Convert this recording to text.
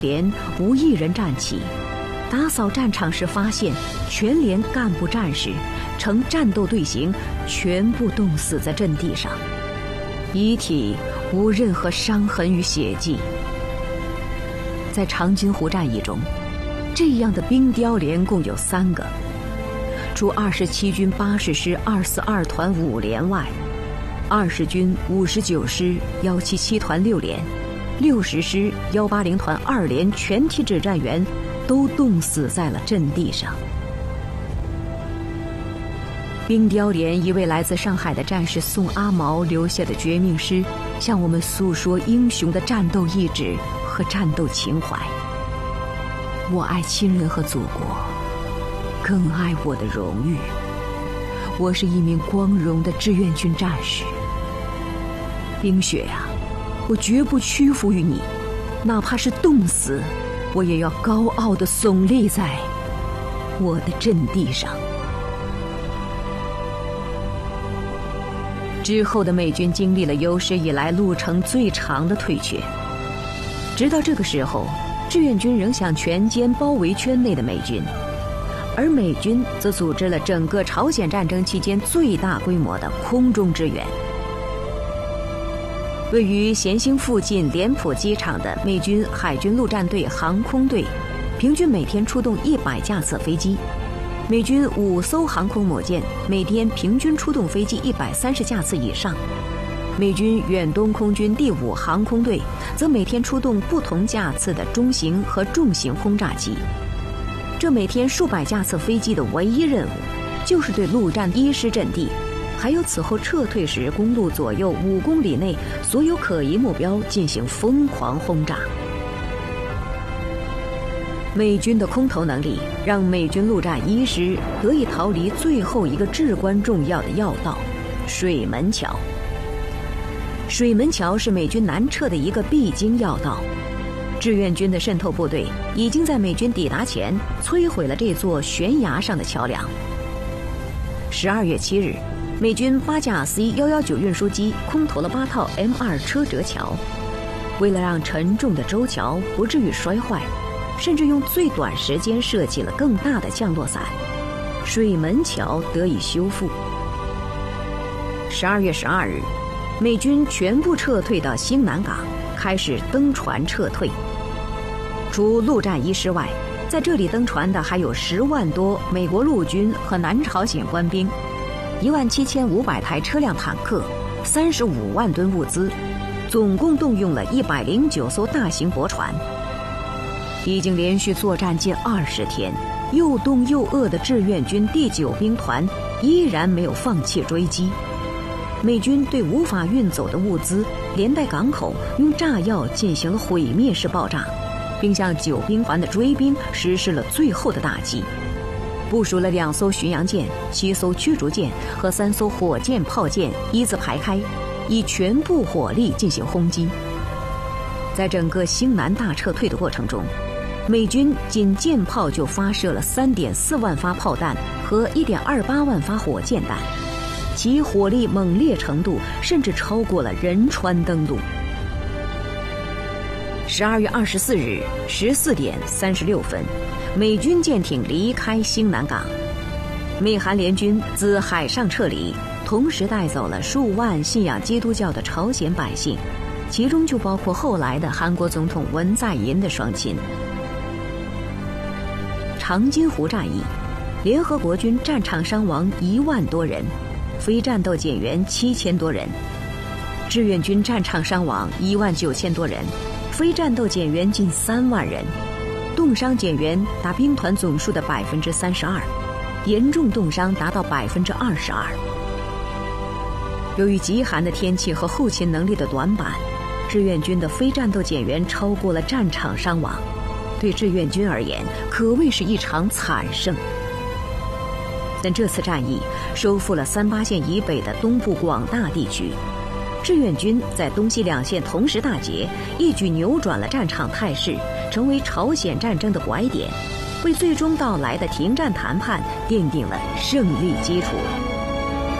连无一人站起。打扫战场时发现，全连干部战士呈战斗队形，全部冻死在阵地上，遗体无任何伤痕与血迹。在长津湖战役中，这样的冰雕连共有3个，除27军80师242团5连外，20军59师177团6连、60师180团2连全体指战员都冻死在了阵地上。冰雕连一位来自上海的战士宋阿毛留下的绝命诗，向我们诉说英雄的战斗意志和战斗情怀。我爱亲人和祖国，更爱我的荣誉。我是一名光荣的志愿军战士。冰雪啊，我绝不屈服于你，哪怕是冻死，我也要高傲地耸立在我的阵地上。之后的美军经历了有史以来路程最长的退却，直到这个时候，志愿军仍想全歼包围圈内的美军，而美军则组织了整个朝鲜战争期间最大规模的空中支援。位于咸兴附近莲浦机场的美军海军陆战队航空队，平均每天出动100架次飞机；美军5艘航空母舰每天平均出动飞机130架次以上；美军远东空军第5航空队则每天出动不同架次的中型和重型轰炸机。这每天数百架次飞机的唯一任务，就是对陆战1师阵地，还有此后撤退时公路左右5公里内所有可疑目标进行疯狂轰炸。美军的空投能力让美军陆战1师得以逃离最后一个至关重要的要道——水门桥。水门桥是美军南撤的一个必经要道，志愿军的渗透部队已经在美军抵达前摧毁了这座悬崖上的桥梁。12月7日，美军8架 C119运输机空投了8套 M2 车辙桥，为了让沉重的舟桥不至于摔坏，甚至用最短时间设计了更大的降落伞，水门桥得以修复。12月12日，美军全部撤退到兴南港，开始登船撤退。除陆战1师外，在这里登船的还有10万多美国陆军和南朝鲜官兵，17500台车辆坦克，35万吨物资，总共动用了109艘大型驳船。已经连续作战近20天，又冻又饿的志愿军第9兵团依然没有放弃追击。美军对无法运走的物资连带港口用炸药进行了毁灭式爆炸，并向9兵团的追兵实施了最后的打击，部署了2艘巡洋舰、7艘驱逐舰和3艘火箭炮舰一字排开，以全部火力进行轰击。在整个兴南大撤退的过程中，美军仅舰炮就发射了3.4万发炮弹和1.28万发火箭弹，其火力猛烈程度甚至超过了仁川登陆。12月24日14点36分，美军舰艇离开兴南港，美韩联军自海上撤离，同时带走了数万信仰基督教的朝鲜百姓，其中就包括后来的韩国总统文在寅的双亲。长津湖战役，联合国军战场伤亡1万多人，非战斗减员7000多人；志愿军战场伤亡19000多人，非战斗减员近3万人，冻伤减员达兵团总数的32%，严重冻伤达到22%。由于极寒的天气和后勤能力的短板，志愿军的非战斗减员超过了战场伤亡，对志愿军而言可谓是一场惨胜。但这次战役收复了38线以北的东部广大地区，志愿军在东西2线同时大捷，一举扭转了战场态势，成为朝鲜战争的拐点，为最终到来的停战谈判奠定了胜利基础。